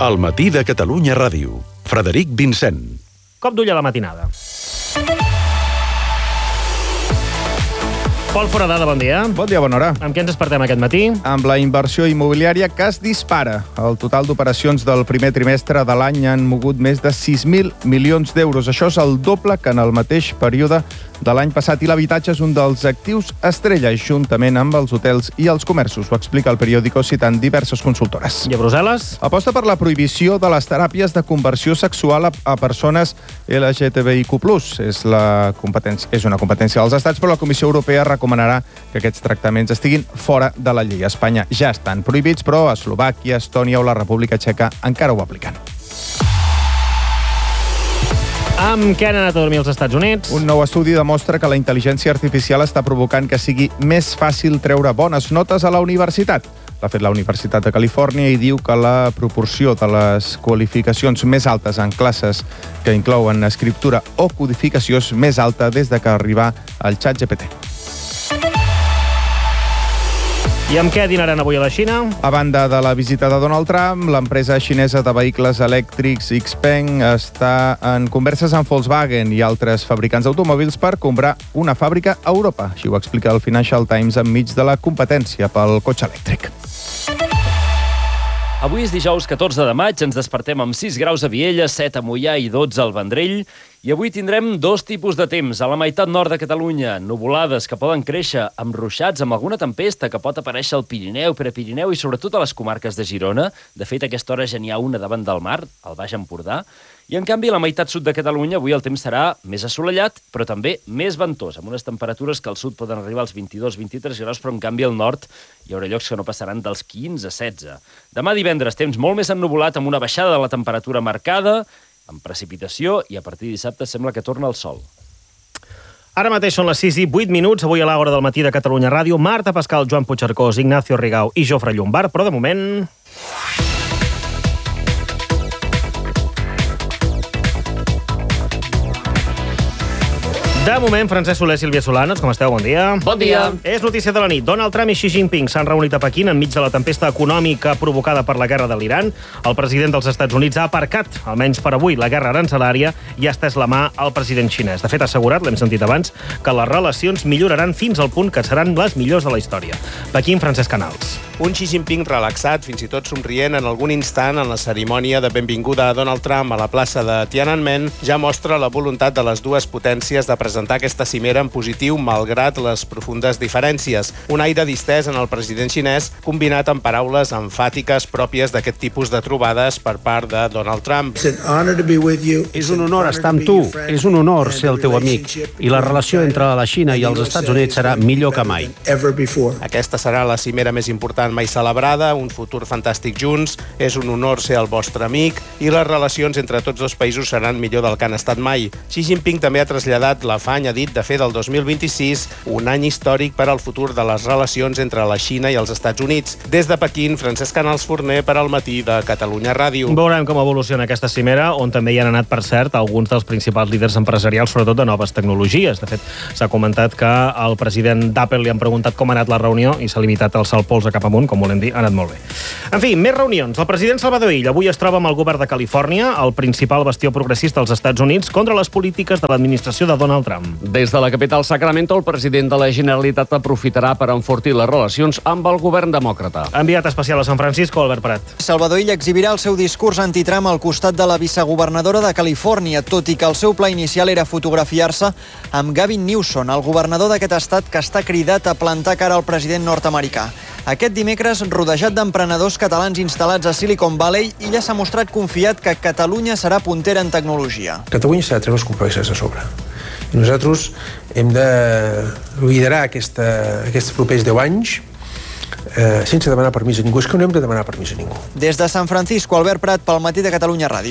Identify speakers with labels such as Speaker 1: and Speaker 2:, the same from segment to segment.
Speaker 1: Al matí de Catalunya Ràdio. Frederic Vincent.
Speaker 2: Cop d'ull a la matinada. Pol Foradada, bon dia.
Speaker 3: Bon dia, bona hora.
Speaker 2: Amb què ens despertem aquest matí?
Speaker 3: Amb la inversió immobiliària que es dispara. El total d'operacions del primer trimestre de l'any han mogut més de 6.000 milions d'euros. Això és el doble que en el mateix període de l'any passat. I l'habitatge és un dels actius estrella, juntament amb els hotels i els comerços. Ho explica el periòdico citant diverses consultores.
Speaker 2: I a Brussel·les?
Speaker 3: Aposta per la prohibició de les teràpies de conversió sexual a persones LGTBIQ+. És una competència dels estats, però la Comissió Europea recomanarà que aquests tractaments estiguin fora de la llei. A Espanya ja estan prohibits, però a Eslovàquia, Estònia o la República Txeca encara ho apliquen.
Speaker 2: Amb què han anat a dormir als Estats Units?
Speaker 3: Un nou estudi demostra que la intel·ligència artificial està provocant que sigui més fàcil treure bones notes a la universitat. L'ha fet la Universitat de Califòrnia i diu que la proporció de les qualificacions més altes en classes que inclouen escriptura o codificació és més alta des de que arribà el ChatGPT.
Speaker 2: I amb què dinaran avui a la Xina?
Speaker 3: A banda de la visita de Donald Trump, l'empresa xinesa de vehicles elèctrics Xpeng està en converses amb Volkswagen i altres fabricants d'automòbils per comprar una fàbrica a Europa. Així ho explica el Financial Times enmig de la competència pel cotxe elèctric.
Speaker 4: Avui és dijous 14 de maig, ens despertem amb 6 graus a Viella, 7 a Moià i 12 al Vendrell. I avui tindrem dos tipus de temps. A la meitat nord de Catalunya, nuvolades que poden créixer amb ruixats, amb alguna tempesta que pot aparèixer al Pirineu, Prepirineu i sobretot a les comarques de Girona. De fet, a aquesta hora ja n'hi ha una davant del mar, al Baix Empordà. I, en canvi, a la meitat sud de Catalunya avui el temps serà més assolellat, però també més ventós, amb unes temperatures que al sud poden arribar als 22-23 graus, però, en canvi, al nord hi haurà llocs que no passaran dels 15-16. Demà divendres, temps molt més ennuvolat, amb una baixada de la temperatura marcada, amb precipitació, i a partir de dissabte sembla que torna el sol.
Speaker 2: Ara mateix són les 6:08, avui a l'Àgora del matí de Catalunya Ràdio. Marta Pascal, Joan Puigcercós, Ignacio Rigau i Jofre Llombard, però de moment... De moment, Francesc Soler, Sílvia Solanes, com esteu? Bon dia.
Speaker 4: Bon dia.
Speaker 2: És notícia de la nit. Donald Trump i Xi Jinping s'han reunit a Pequín enmig de la tempesta econòmica provocada per la guerra de l'Iran. El president dels Estats Units ha aparcat, almenys per avui, la guerra arancelària i ha estès la mà al president xinès. De fet, ha assegurat, l'hem sentit abans, que les relacions milloraran fins al punt que seran les millors de la història. Pequín, Francesc Canals.
Speaker 5: Un Xi Jinping relaxat, fins i tot somrient en algun instant en la cerimònia de benvinguda a Donald Trump a la plaça de Tiananmen, ja mostra la voluntat de les dues potències de presentar aquesta cimera en positiu malgrat les profundes diferències. Un aire distès en el president xinès combinat amb paraules emfàtiques pròpies d'aquest tipus de trobades per part de Donald Trump.
Speaker 6: És un honor estar amb tu, és un honor ser el teu amic i la relació entre la Xina i els Estats Units serà millor que mai.
Speaker 5: Aquesta serà la cimera més important mai celebrada, un futur fantàstic junts, és un honor ser el vostre amic i les relacions entre tots dos països seran millor del que han estat mai. Xi Jinping també ha traslladat l'afany, ha dit, de fer del 2026 un any històric per al futur de les relacions entre la Xina i els Estats Units. Des de Pequín, Francesc Canals Forner per al matí de Catalunya Ràdio.
Speaker 2: Veurem com evoluciona aquesta cimera, on també hi han anat, per cert, alguns dels principals líders empresarials, sobretot de noves tecnologies. De fet, s'ha comentat que al president d'Apple li han preguntat com ha anat la reunió i s'ha limitat a alçar el pols a cap amunt, com volem dir, ha anat molt bé. En fi, més reunions. El president Salvador Illa avui es troba amb el govern de Califòrnia, el principal bastió progressista als Estats Units, contra les polítiques de l'administració de Donald Trump.
Speaker 7: Des de la capital Sacramento, el president de la Generalitat aprofitarà per enfortir les relacions amb el govern demòcrata.
Speaker 2: Enviat especial a San Francisco, Albert Prat.
Speaker 8: Salvador Illa exhibirà el seu discurs anti-Trump al costat de la vicegovernadora de Califòrnia, tot i que el seu pla inicial era fotografiar-se amb Gavin Newsom, el governador d'aquest estat que està cridat a plantar cara al president nord-americà. Aquest dimecres, rodejat d'emprenedors catalans instal·lats a Silicon Valley, Illa s'ha mostrat confiat que Catalunya serà puntera en tecnologia.
Speaker 9: Catalunya s'ha de treure els complexes a sobre. I nosaltres hem de liderar aquests propers 10 anys sense demanar permís a ningú. És que no hem de demanar permís a ningú.
Speaker 8: Des de San Francisco, Albert Prat, pel matí de Catalunya Ràdio.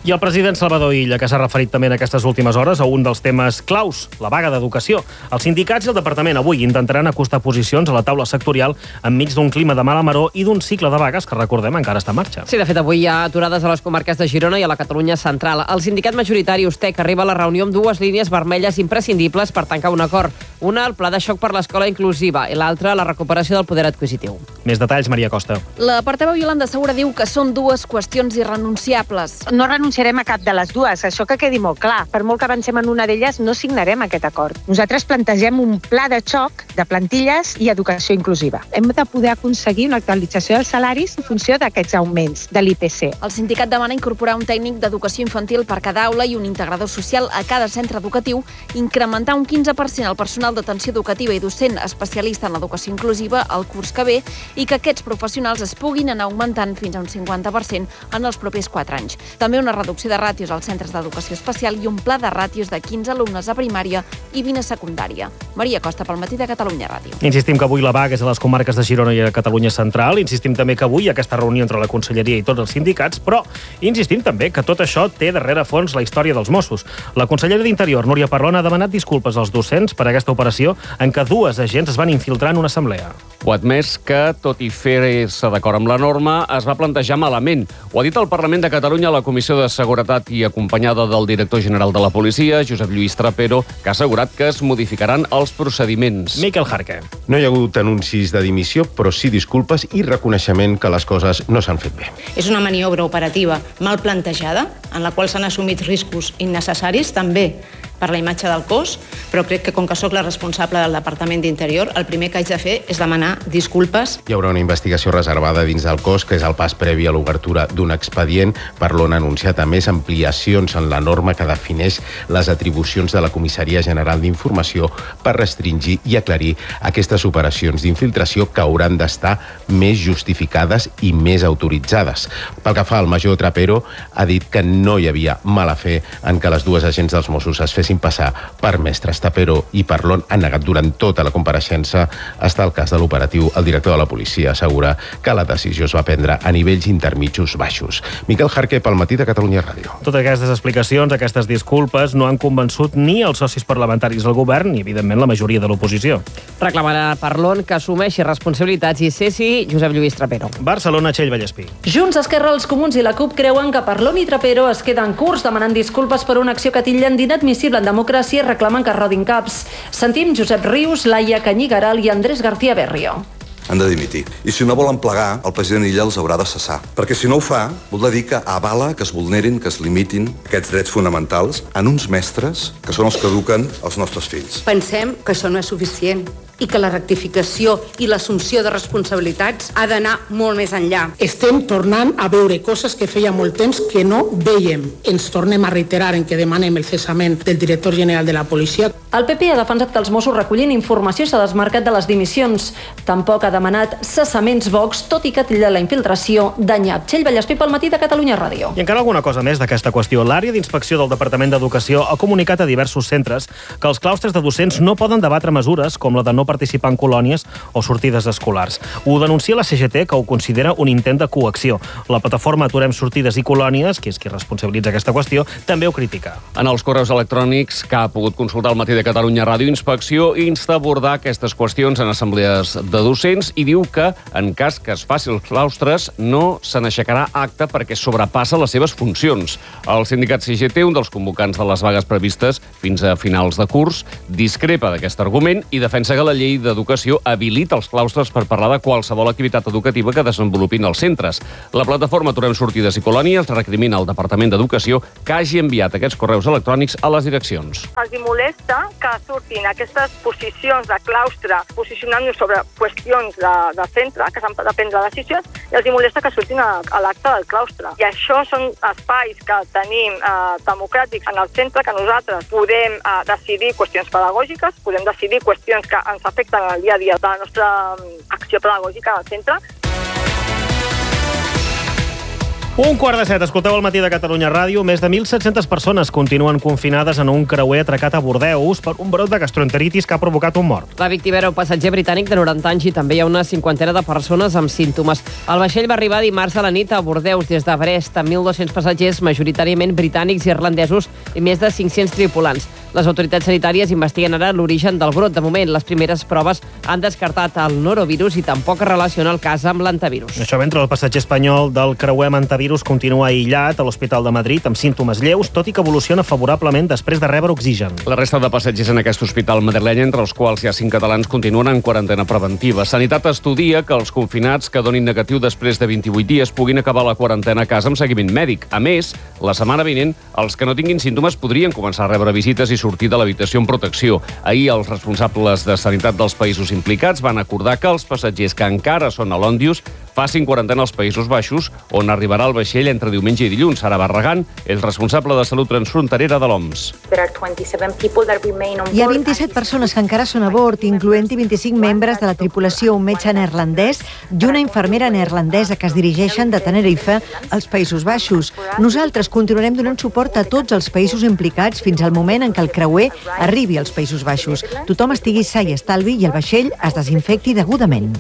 Speaker 2: I el president Salvador Illa, que s'ha referit també en aquestes últimes hores a un dels temes claus, la vaga d'educació. Els sindicats i el departament avui intentaran acostar posicions a la taula sectorial enmig d'un clima de mala maror i d'un cicle de vagues que, recordem, encara està en marxa.
Speaker 10: Sí, de fet, avui hi ha aturades a les comarques de Girona i a la Catalunya central. El sindicat majoritari USTEC arriba a la reunió amb dues línies vermelles imprescindibles per tancar un acord. Una, el pla de xoc per l'escola inclusiva, i l'altra, la recuperació del poder adquisitiu.
Speaker 2: Més detalls, Maria Costa.
Speaker 11: La portaveu Iolanda Segura diu que són dues qüestions irrenunciables.
Speaker 12: No renunciarem a cap de les dues, això que quedi molt clar. Per molt que avancem en una d'elles, no signarem aquest acord. Nosaltres plantegem un pla de xoc de plantilles i educació inclusiva. Hem de poder aconseguir una actualització dels salaris en funció d'aquests augments de l'IPC.
Speaker 11: El sindicat demana incorporar un tècnic d'educació infantil per cada aula i un integrador social a cada centre educatiu, incrementar un 15% el personal d'atenció educativa i docent especialista en l'educació inclusiva al curs que ve i que aquests professionals es puguin anar augmentant fins a un 50% en els propers 4 anys. També una reducció de ràtios als centres d'educació especial i un pla de ràtios de 15 alumnes a primària i 20 a secundària. Maria Costa, pel Matí de Catalunya Ràdio.
Speaker 2: Insistim que avui la vaga és a les comarques de Girona i a Catalunya Central. Insistim també que avui hi ha aquesta reunió entre la Conselleria i tots els sindicats, però insistim també que tot això té darrere fons la història dels Mossos. La consellera d'Interior, Núria Parlon, ha demanat disculpes als docents per aquesta operació en què 2 agents es van infiltrar en una assemblea.
Speaker 7: Ho ha admès que, tot i fer-se d'acord amb la norma, es va plantejar malament. Ho ha dit el Parlament de Catalunya a la Comissió de Seguretat i acompanyada del director general de la policia, Josep Lluís Trapero, que ha assegurat que es modificaran els procediments.
Speaker 2: Miquel Jarque.
Speaker 13: No hi ha hagut anuncis de dimissió, però sí disculpes i reconeixement que les coses no s'han fet bé.
Speaker 14: És una maniobra operativa mal plantejada, en la qual s'han assumit riscos innecessaris, també per la imatge del cos, però crec que com que sóc la responsable del Departament d'Interior, el primer que haig de fer és demanar disculpes.
Speaker 13: Hi haurà una investigació reservada dins del cos, que és el pas previ a l'obertura d'un expedient. Parlon ha anunciat a més ampliacions en la norma que defineix les atribucions de la Comissaria General d'Informació per restringir i aclarir aquestes operacions d'infiltració que hauran d'estar més justificades i més autoritzades. Pel que fa al major Trapero, ha dit que no hi havia mala fe en que les 2 agents dels Mossos es fessin passar per mestres. Trapero i Parlon han negat durant tota la compareixença. Està el cas de l'operatiu. El director de la policia assegura que la decisió es va prendre a nivells intermitjos baixos. Miquel Jarque, pel Matí de Catalunya Ràdio.
Speaker 2: Totes aquestes explicacions, aquestes disculpes, no han convençut ni els socis parlamentaris del govern ni, evidentment, la majoria de l'oposició.
Speaker 10: Reclamarà Parlon que assumeixi responsabilitats i cessi Josep Lluís Trapero.
Speaker 2: Barcelona, Txell Vallespí.
Speaker 15: Junts, Esquerra, els Comuns i la CUP creuen que Parlon i Trapero es queden curts demanant disculpes per una acció que titllen d'inadmissible en democràcia i reclamen que rodin caps. Sentim Josep Rius, Laia Canyigaral i Andrés García Berrio.
Speaker 16: Han de dimitir. I si no volen plegar, el president Illa els haurà de cessar. Perquè si no ho fa, voldrà dir que avala que es vulnerin, que es limitin aquests drets fonamentals en uns mestres que són els que eduquen els nostres fills.
Speaker 17: Pensem que això no és suficient i que la rectificació i l'assumpció de responsabilitats ha d'anar molt més enllà.
Speaker 18: Estem tornant a veure coses que feia molt temps que no veiem. Ens tornem a reiterar en que demanem el cessament del director general de la policia.
Speaker 15: El PP ha defensat que els Mossos recollin informació i s'ha desmarcat de les dimissions. Tampoc ha demanat cessaments Vox, tot i que titlla la infiltració de nyap. Txell Vallespí, pel Matí de Catalunya Ràdio.
Speaker 2: I encara alguna cosa més d'aquesta qüestió. L'àrea d'inspecció del Departament d'Educació ha comunicat a diversos centres que els claustres de docents no poden debatre mesures com la de no participar en colònies o sortides escolars. Ho denuncia la CGT, que ho considera un intent de coacció. La plataforma Aturem Sortides i Colònies, que és qui responsabilitza aquesta qüestió, també ho critica.
Speaker 7: En els correus electrònics que ha pogut consultar el Matí de Catalunya Ràdio, Inspecció insta a abordar aquestes qüestions en assemblees de docents i diu que, en cas que es faci els claustres, no se n'aixecarà acte perquè sobrepassa les seves funcions. El sindicat CGT, un dels convocants de les vagues previstes fins a finals de curs, discrepa d'aquest argument i defensa que la llei d'educació habilita els claustres per parlar de qualsevol activitat educativa que desenvolupin els centres. La plataforma Aturem Sortides i Colònies recrimina al Departament d'Educació que hagi enviat aquests correus electrònics a les direccions.
Speaker 12: Els molesta que surtin aquestes posicions de claustre posicionant-nos sobre qüestions de centre, que s'han de prendre decisions, i els molesta que surtin a l'acte del claustre. I això són espais que tenim democràtics en el centre, que nosaltres podem decidir qüestions pedagògiques, podem decidir qüestions que ens afecten el dia a dia de la nostra acció pedagògica al centre.
Speaker 2: 1:15, escolteu el Matí de Catalunya Ràdio. Més de 1.700 persones continuen confinades en un creuer atracat a Bordeus per un brot de gastroenteritis que ha provocat un mort.
Speaker 10: La víctima era un passatger britànic de 90 anys i també hi ha una cinquantena de persones amb símptomes. El vaixell va arribar dimarts a la nit a Bordeus des de Brest amb 1.200 passatgers, majoritàriament britànics i irlandesos, i més de 500 tripulants. Les autoritats sanitàries investiguen ara l'origen del brot. De moment, les primeres proves han descartat el norovirus i tampoc es relaciona el cas amb l'antivirus.
Speaker 2: Això mentre el passatger espanyol del creuer amb antivirus continua aïllat a l'Hospital de Madrid amb símptomes lleus, tot i que evoluciona favorablement després de rebre oxigen.
Speaker 7: La resta de passatgers en aquest hospital madrileny, entre els quals hi ha 5 catalans, continuen en quarantena preventiva. Sanitat estudia que els confinats que donin negatiu després de 28 dies puguin acabar la quarantena a casa amb seguiment mèdic. A més, la setmana vinent, els que no tinguin símptomes podrien començar a rebre visites i sortir de l'habitació amb protecció. Ahir, els responsables de sanitat dels països implicats van acordar que els passatgers que encara són a l'Òndius facin quarantena als Països Baixos, on arribarà el vaixell entre diumenge i dilluns. Sara Barragán és responsable de salut transfronterera de l'OMS.
Speaker 19: Hi ha 27 persones que encara són a bord, incloent-hi 25 membres de la tripulació, un metge neerlandès i una infermera neerlandesa que es dirigeixen de Tenerife als Països Baixos. Nosaltres continuarem donant suport a tots els països implicats fins al moment en què el creuer arribi als Països Baixos. Tothom estigui sa i estalvi i el vaixell es desinfecti degudament.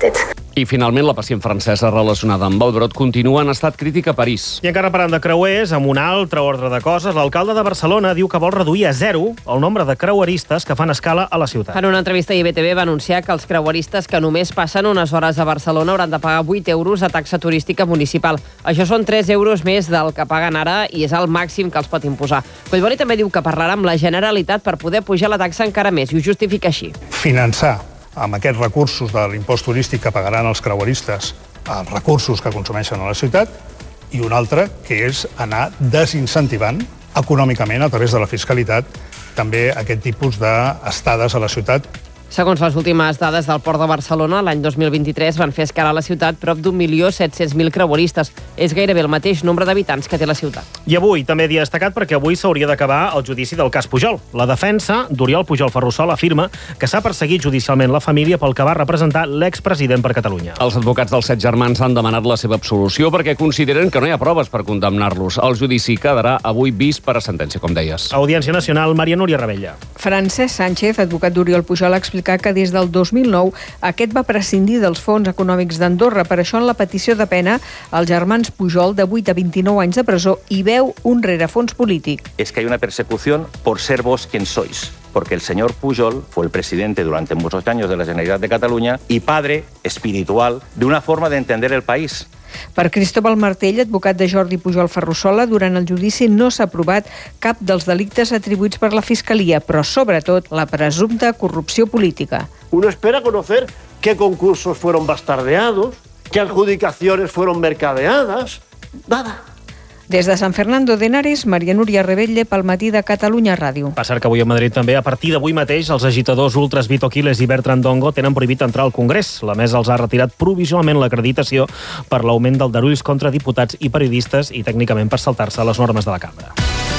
Speaker 7: I finalment, la pacient francesa relacionada amb el brot continua en estat crític a París.
Speaker 2: I encara parlant de creuers, amb un altre ordre de coses, l'alcalde de Barcelona diu que vol reduir a 0 el nombre de creueristes que fan escala a la ciutat.
Speaker 10: En una entrevista a IBTV va anunciar que els creueristes que només passen unes hores a Barcelona hauran de pagar 8 euros de taxa turística municipal. Això són 3 euros més del que paguen ara i és el màxim que els pot imposar. Collboni també diu que parlarà amb la Generalitat per poder pujar la taxa encara més i ho justifica així.
Speaker 20: Finançar amb aquests recursos de l'impost turístic que pagaran els creueristes els recursos que consumeixen a la ciutat, i un altre, que és anar desincentivant econòmicament, a través de la fiscalitat, també aquest tipus d'estades a la ciutat.
Speaker 10: Segons les últimes dades del Port de Barcelona, l'any 2023 van fer escala a la ciutat prop d'1.700.000 creueristes. És gairebé el mateix nombre d'habitants que té la ciutat.
Speaker 2: I avui també dia destacat perquè avui s'hauria d'acabar el judici del cas Pujol. La defensa d'Oriol Pujol Ferrusola afirma que s'ha perseguit judicialment la família pel que va representar l'expresident per Catalunya.
Speaker 7: Els advocats dels 7 germans han demanat la seva absolució perquè consideren que no hi ha proves per condemnar-los. El judici quedarà avui vist per a sentència, com deies.
Speaker 2: Audiència Nacional, Maria Núria Rebella.
Speaker 21: Francesc Sánchez, advocat d'Oriol Pujol, ha explicat que des del 2009 aquest va prescindir dels fons econòmics d'Andorra. Per això, en la petició de pena, els germans Pujol, de 8 a 29 anys de presó, hi veu un rerefons polític.
Speaker 22: Es que hay una persecución por ser vos quien sois. Porque el señor Pujol fue el presidente durante muchos años de la Generalitat de Cataluña y padre espiritual de una forma de entender el país.
Speaker 21: Per Cristóbal Martell, advocat de Jordi Pujol Ferrusola, durant el judici no s'ha provat cap dels delictes atribuïts per la Fiscalia, però sobretot la presumpta corrupció política.
Speaker 23: Uno espera conocer qué concursos fueron bastardeados, qué adjudicaciones fueron mercadeadas. Nada.
Speaker 21: Des de Sant Fernando de Henares, Maria Núria Rebelle pel Matí de Catalunya Ràdio.
Speaker 2: Per cert que avui a Madrid també, a partir d'avui mateix, els agitadors ultras Vito Quiles i Bertran Dongo tenen prohibit entrar al Congrés. La mesa els ha retirat provisionalment l'acreditació per l'augment del darulls contra diputats i periodistes i tècnicament per saltar-se les normes de la cambra.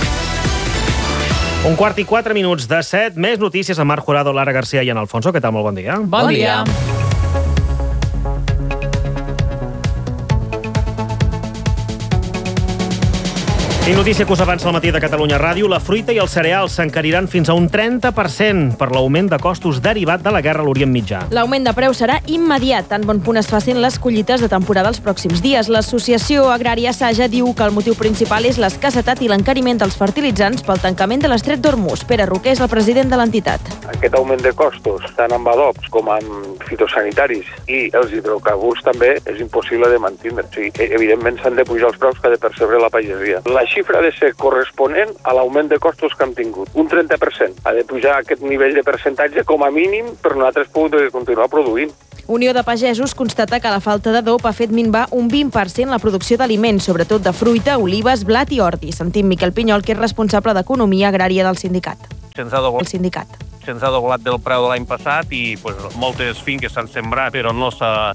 Speaker 2: 1:04 de 7, més notícies amb Marc Jurado, Lara García i en Alfonso. Què tal? Molt bon dia.
Speaker 10: Bon dia.
Speaker 2: I notícia que us avança al Matí de Catalunya Ràdio, la fruita i els cereals s'encariran fins a un 30% per l'augment de costos derivat de la guerra a l'Orient Mitjà.
Speaker 24: L'augment de preu serà immediat, tan bon punt es facin les collites de temporada els pròxims dies. L'Associació Agrària Saja diu que el motiu principal és l'escassetat i l'encariment dels fertilitzants pel tancament de l'estret d'Hormuz. Pere Roquer és el president de l'entitat.
Speaker 25: Aquest augment de costos, tant amb adobs com amb fitosanitaris i els hidrocarburs també, és impossible de mantindre. O sigui, evidentment s'han de pujar els preus que ha de percebre la pagesia. La xifra ha de ser corresponent a l'augment de costos que hem tingut. Un 30%. Ha de pujar aquest nivell de percentatge com a mínim per nosaltres poder continuar produint.
Speaker 24: Unió de Pagesos constata que la falta d'adob ha fet minvar un 20% la producció d'aliments, sobretot de fruita, olives, blat i ordi. Sentim Miquel Pinyol, que és responsable d'Economia Agrària del sindicat.
Speaker 26: Se'ns ha doblat del preu de l'any passat i moltes finques s'han sembrat però no s'ha